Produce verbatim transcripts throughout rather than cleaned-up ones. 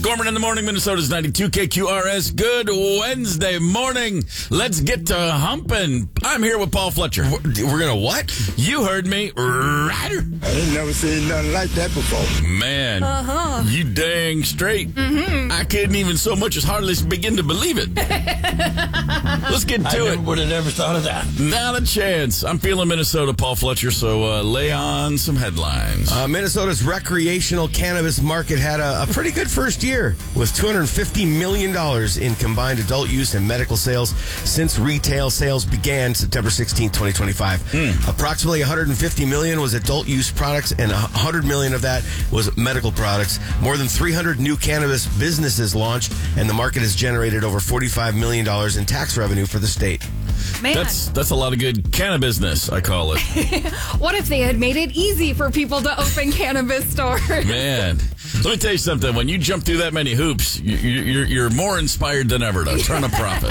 Gorman in the morning, Minnesota's ninety-two K Q R S. Good Wednesday morning. Let's get to humping. I'm here with Paul Fletcher. We're going to what? You heard me. Ryder. I ain't never seen nothing like that before. Man, uh-huh. You dang straight. Mm-hmm. I couldn't even so much as hardly begin to believe it. Let's get to I it. I would have never thought of that. Not a chance. I'm feeling Minnesota, Paul Fletcher, so uh, lay on some headlines. Uh, Minnesota's recreational cannabis market had a, a pretty good first year with two hundred fifty million dollars in combined adult use and medical sales since retail sales began September sixteenth, twenty twenty-five. Mm. Approximately one hundred fifty million dollars was adult use products and one hundred million dollars of that was medical products. More than three hundred new cannabis businesses launched, and the market has generated over forty-five million dollars in tax revenue for the state. Man. That's that's a lot of good cannabis, I call it. What if they had made it easy for people to open cannabis stores? Man, let me tell you something. When you jump through that many hoops, you, you're, you're more inspired than ever to turn a profit.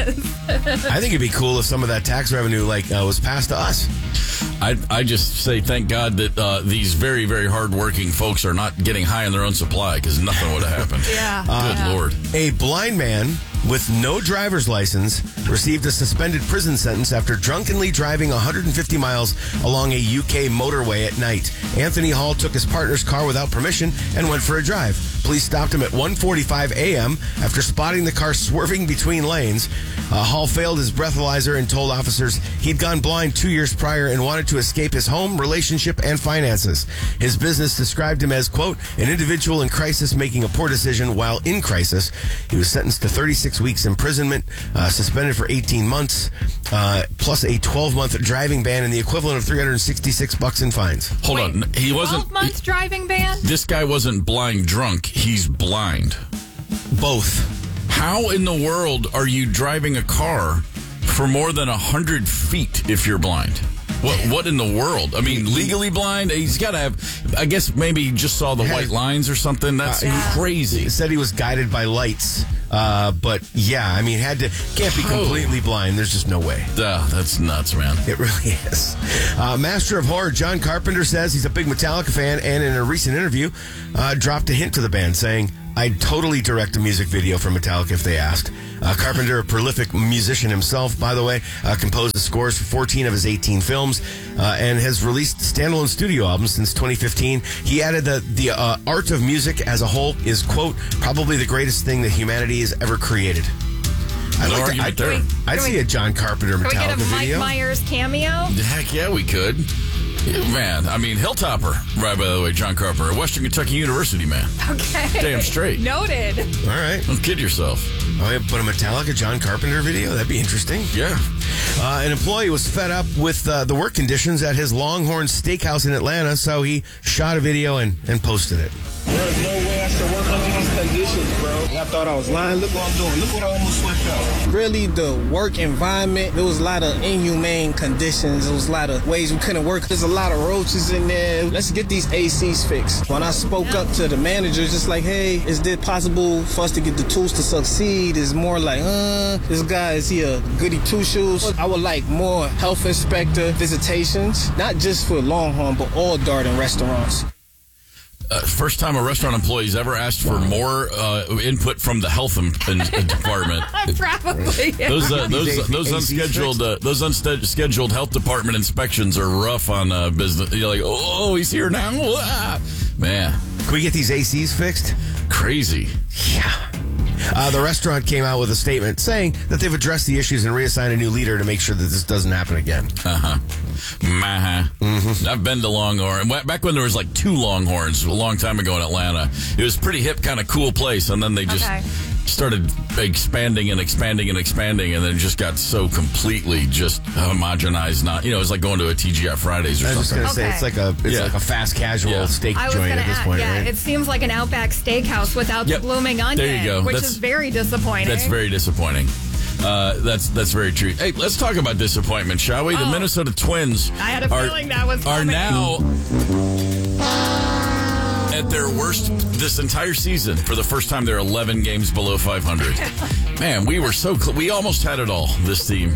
I think it'd be cool if some of that tax revenue like uh, was passed to us. I I just say thank God that uh, these very, very hardworking folks are not getting high on their own supply, because nothing would have happened. Yeah. Good yeah. Lord. A blind man with no driver's license received a suspended prison sentence after drunkenly driving one hundred fifty miles along a U K motorway at night. Anthony Hall took his partner's car without permission and went for a drive. Police stopped him at one forty-five a.m. after spotting the car swerving between lanes. Uh, Hall failed his breathalyzer and told officers he'd gone blind two years prior and wanted to escape his home, relationship, and finances. His business described him as, quote, an individual in crisis making a poor decision while in crisis. He was sentenced to thirty-six weeks imprisonment, uh, suspended for eighteen months, uh, plus a twelve-month driving ban and the equivalent of three hundred sixty-six bucks in fines. Hold Wait, on. He wasn't. twelve months driving ban? This guy wasn't blind drunk. He's blind. Both. How in the world are you driving a car for more than one hundred feet if you're blind? What What in the world? I mean, legally blind? He's got to have, I guess maybe he just saw the white lines or something. That's Uh, Yeah. crazy. He said he was guided by lights, uh, but yeah, I mean, had to can't be completely blind. There's just no way. Uh, that's nuts, man. It really is. Uh, Master of Horror John Carpenter says he's a big Metallica fan, and in a recent interview, uh, dropped a hint to the band, saying, I'd totally direct a music video for Metallica if they asked. Uh, Carpenter, a prolific musician himself, by the way, uh, composed the scores for fourteen of his eighteen films, uh, and has released standalone studio albums since twenty fifteen. He added that the uh, art of music as a whole is, quote, probably the greatest thing that humanity has ever created. I'd, No like to, argument I'd, there. I'd see a John Carpenter Can we Metallica get a Mike video. Myers cameo? Heck yeah, we could. Yeah, man, I mean, Hilltopper, right, by the way, John Carpenter, Western Kentucky University, man. Okay. Damn straight. Noted. All right. Don't kid yourself. Oh, yeah, but a Metallica John Carpenter video? That'd be interesting. Yeah. Uh, an employee was fed up with uh, the work conditions at his Longhorn Steakhouse in Atlanta, so he shot a video and, and posted it. There's no way I should work under these conditions, bro. I thought I was lying. Look what I'm doing. Look what I almost swept out. Really, the work environment, there was a lot of inhumane conditions. There was a lot of ways we couldn't work. There's a lot of roaches in there. Let's get these A Cs fixed. When I spoke up to the manager, just like, hey, is it possible for us to get the tools to succeed? It's more like, uh, this guy, is he a goody two-shoes? I would like more health inspector visitations, not just for Longhorn, but all Darden restaurants. Uh, first time a restaurant employee's ever asked for more uh, input from the health in, in, in department. Probably. Yeah. Those uh, those These those A Cs unscheduled uh, those unscheduled health department inspections are rough on uh, business. You're like, oh, he's here now. Ah. Man, Can we get these A Cs fixed? crazy. Yeah. Uh, the restaurant came out with a statement saying that they've addressed the issues and reassigned a new leader to make sure that this doesn't happen again. Uh huh. Uh-huh. Mm-hmm. I've been to Longhorn. Back when there was like two Longhorns a long time ago in Atlanta. It was a pretty hip, kind of cool place, and then they just Okay. started expanding and expanding and expanding, and then it just got so completely just homogenized. Not, you know, it was like going to a T G I Fridays or I was just something. going to say, Okay. it's like a it's Yeah. like a fast casual Yeah. steak I was joint going to at this add, point, yeah, right? it seems like an Outback Steakhouse without Yep. the blooming onion, There you go. which That's- is very disappointing. That's very disappointing. Uh, that's that's very true. Hey, let's talk about disappointment, shall we? The Oh. Minnesota Twins I had a are, feeling that was are coming. now at their worst this entire season. For the first time, they're eleven games below five hundred. Man, we were so cl- we almost had it all. This team,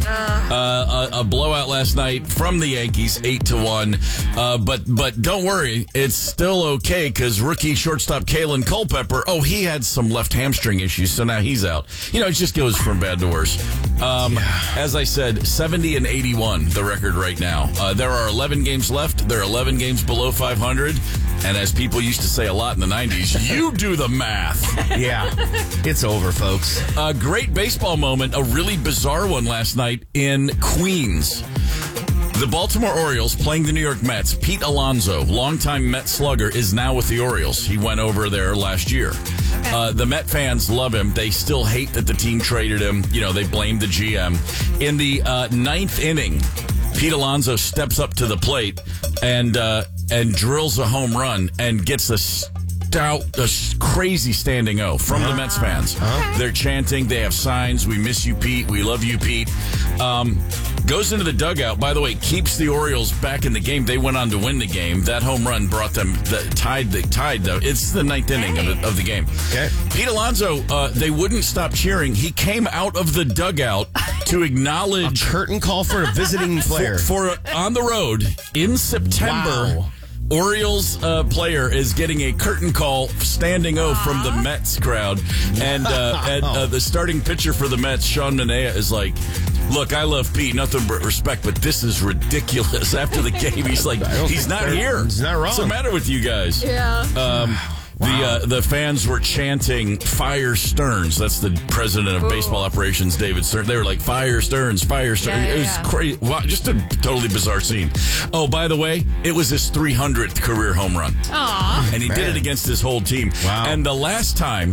uh, a, a blowout last night from the Yankees, eight to one. Uh, but but don't worry, it's still okay because rookie shortstop Kalen Culpepper. Oh, he had some left hamstring issues, so now he's out. You know, it just goes from bad to worse. Um, yeah. As I said, seventy and eighty-one, the record right now. Uh, there are eleven games left. There are eleven games below five hundred. And as people used to say a lot in the nineties, you do the math. Yeah, it's over, folks. A great baseball moment, a really bizarre one last night in Queens. The Baltimore Orioles playing the New York Mets. Pete Alonso, longtime Met slugger, is now with the Orioles. He went over there last year. Uh, the Met fans love him. They still hate that the team traded him. You know, they blame the G M. In the uh, ninth inning, Pete Alonso steps up to the plate and uh, and drills a home run and gets a stout, a crazy standing O from the Mets fans. Uh-huh. They're chanting. They have signs. We miss you, Pete. We love you, Pete. Um, goes into the dugout. By the way, keeps the Orioles back in the game. They went on to win the game. That home run brought them the, tied. The tied. The, it's the ninth inning of the, of the game. Okay. Pete Alonso. Uh, they wouldn't stop cheering. He came out of the dugout to acknowledge a curtain call for a visiting player for, for on the road in September. Wow. Orioles uh, player is getting a curtain call standing O from the Mets crowd. And, uh, and uh, the starting pitcher for the Mets, Sean Manaea, is like, look, I love Pete, nothing but respect, but this is ridiculous. After the game, he's like, he's not here. He's not wrong. What's the matter with you guys? Yeah. Um, The uh, the fans were chanting "Fire Stearns." That's the president of Ooh. baseball operations, David Stearns. They were like "Fire Stearns, Fire Stearns." Yeah, yeah, it was yeah. crazy. Wow, just a totally bizarre scene. Oh, by the way, it was his three hundredth career home run. Aw. And he Man. did it against his whole team. Wow. And the last time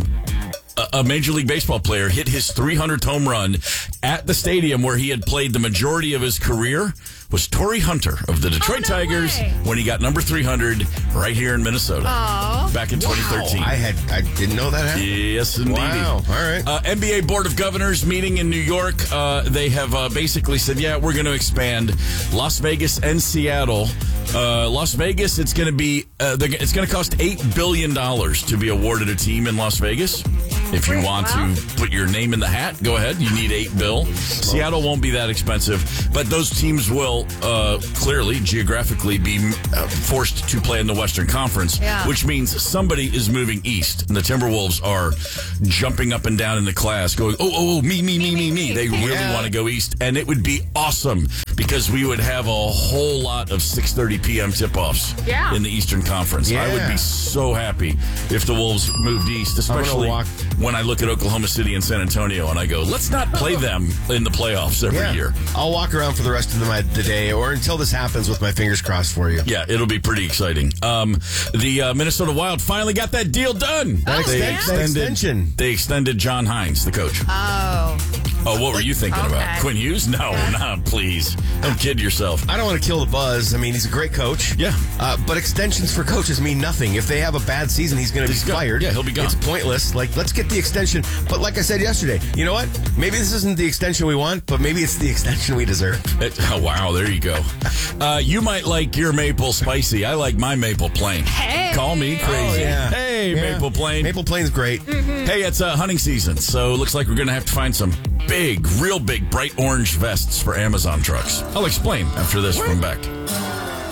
a Major League Baseball player hit his three hundredth home run at the stadium where he had played the majority of his career was Torrey Hunter of the Detroit Oh, no Tigers way. when he got number three hundred right here in Minnesota Aw. back in twenty thirteen. I had I didn't know that happened. Yes, indeed. Wow. All right. Uh, N B A Board of Governors meeting in New York. Uh, they have uh, basically said, yeah, we're going to expand Las Vegas and Seattle. Uh, Las Vegas, it's going to be uh, it's going to cost eight billion dollars to be awarded a team in Las Vegas. If you want Wow. to put your name in the hat, go ahead. You need eight bill. Seattle won't be that expensive, but those teams will uh, clearly, geographically, be uh, forced to play in the Western Conference, Yeah. which means somebody is moving east. And the Timberwolves are jumping up and down in the class, going, oh, oh, oh me, me, me, me, me. They really Yeah. want to go east, and it would be awesome because we would have a whole lot of six thirty p.m. tip-offs Yeah. in the Eastern Conference. I would Yeah. be so happy if the Wolves moved east, gonna especially walk- when I look at Oklahoma City and San Antonio and I go, let's not play them in the playoffs every Yeah. year. I'll walk around for the rest of the, my, the day or until this happens with my fingers crossed for you. Yeah, it'll be pretty exciting. Um, the uh, Minnesota Wild finally got that deal done. That they exten- that extension. They extended John Hines, the coach. Oh. Oh, what were you thinking Okay. about? Quinn Hughes? No, no, please. Don't kid yourself. I don't want to kill the buzz. I mean, he's a great coach. Yeah. Uh, but extensions for coaches mean nothing. If they have a bad season, he's going to be He's gone. fired. Yeah, he'll be gone. It's pointless. Like, let's get the extension. But like I said yesterday, you know what? Maybe this isn't the extension we want, but maybe it's the extension we deserve. It- oh, wow, there you go. Uh, you might like your maple spicy. I like my maple plain. Hey. Call me crazy. Hey, Yeah. Maple Plain. Maple Plain's great. Hey, it's uh, hunting season, so it looks like we're going to have to find some big, real big, bright orange vests for Amazon trucks. I'll explain after this from Beck.